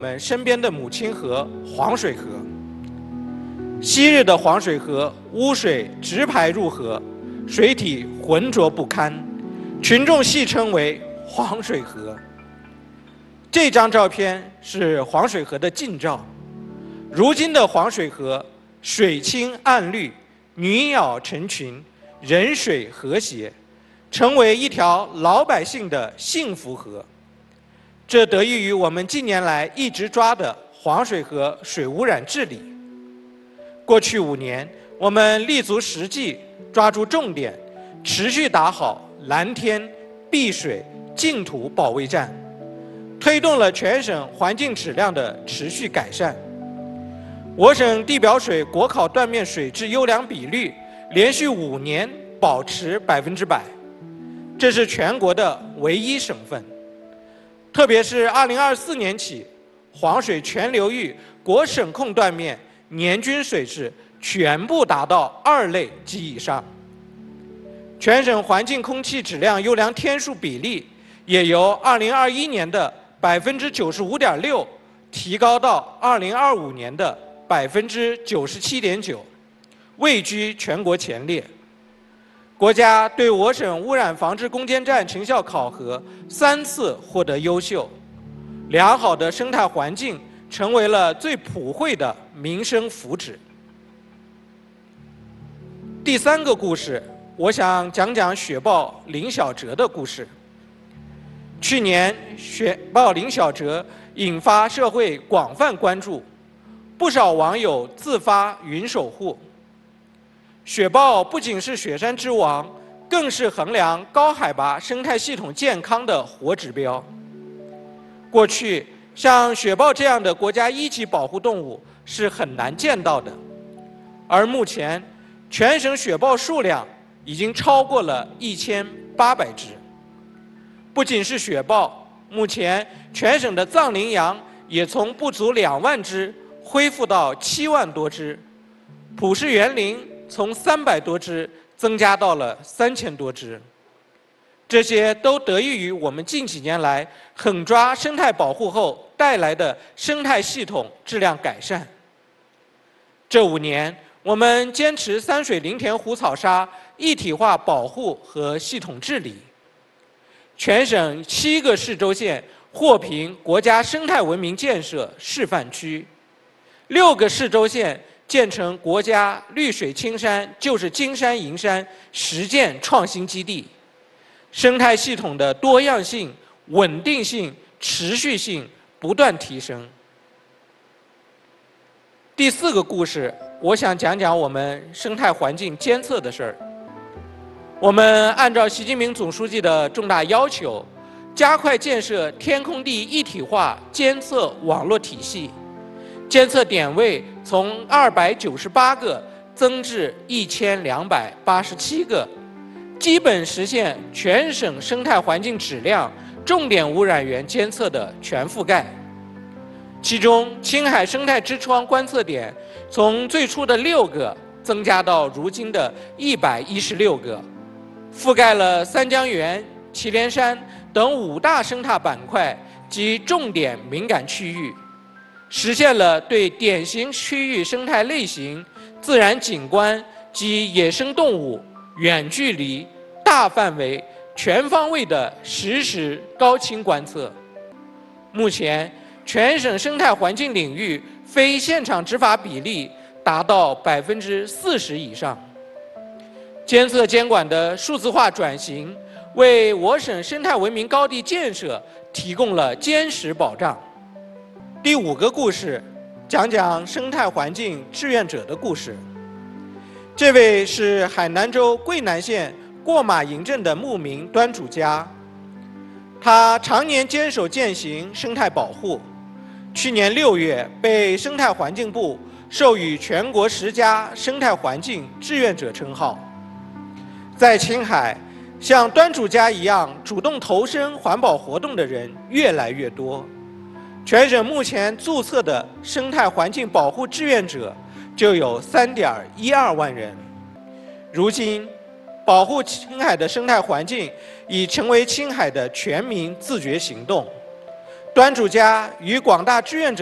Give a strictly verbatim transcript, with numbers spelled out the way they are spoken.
我们身边的母亲河黄水河。昔日的黄水河污水直排入河，水体浑浊不堪，群众戏称为黄水河。这张照片是黄水河的近照，如今的黄水河水清岸绿，女鸟成群，人水和谐，成为一条老百姓的幸福河。这得益于我们近年来一直抓的黄水河水污染治理。过去五年，我们立足实际，抓住重点，持续打好蓝天、碧水、净土保卫战，推动了全省环境质量的持续改善。我省地表水国考断面水质优良比率连续五年保持百分之百，这是全国的唯一省份。特别是二零二四年起，黄水全流域国省控断面年均水质全部达到二类及以上，全省环境空气质量优良天数比例也由二零二一年的百分之九十五点六提高到二零二五年的百分之九十七点九，位居全国前列。国家对我省污染防治攻坚战成效考核三次获得优秀，良好的生态环境成为了最普惠的民生福祉。第三个故事，我想讲讲雪豹林小哲的故事。去年，雪豹林小哲引发社会广泛关注，不少网友自发云守护。雪豹不仅是雪山之王，更是衡量高海拔生态系统健康的活指标。过去，像雪豹这样的国家一级保护动物是很难见到的，而目前全省雪豹数量已经超过了一千八百只。不仅是雪豹，目前全省的藏羚羊也从不足两万只恢复到七万多只，普氏园羚从三百多只增加到了三千多只。这些都得益于我们近几年来狠抓生态保护后带来的生态系统质量改善。这五年，我们坚持三水林田湖草沙一体化保护和系统治理，全省七个市州县获评国家生态文明建设示范区，六个市州县建成国家绿水青山就是金山银山实践创新基地，生态系统的多样性、稳定性、持续性不断提升。第四个故事，我想讲讲我们生态环境监测的事儿。我们按照习近平总书记的重大要求，加快建设天空地一体化监测网络体系，监测点位从二百九十八个增至一千两百八十七个，基本实现全省生态环境质量重点污染源监测的全覆盖。其中，青海生态之窗观测点从最初的六个增加到如今的一百一十六个，覆盖了三江源、祁连山等五大生态板块及重点敏感区域，实现了对典型区域生态类型、自然景观及野生动物远距离、大范围、全方位的实时高清观测。目前，全省生态环境领域非现场执法比例达到百分之四十以上。监测监管的数字化转型，为我省生态文明高地建设提供了坚实保障。第五个故事，讲讲生态环境志愿者的故事。这位是海南州桂南县过马营镇的牧民端主家，他常年坚守践行生态保护，去年六月被生态环境部授予全国十佳生态环境志愿者称号。在青海，像端主家一样主动投身环保活动的人越来越多。全省目前注册的生态环境保护志愿者就有三点一二万人。如今，保护青海的生态环境已成为青海的全民自觉行动。 端主家与广大志愿者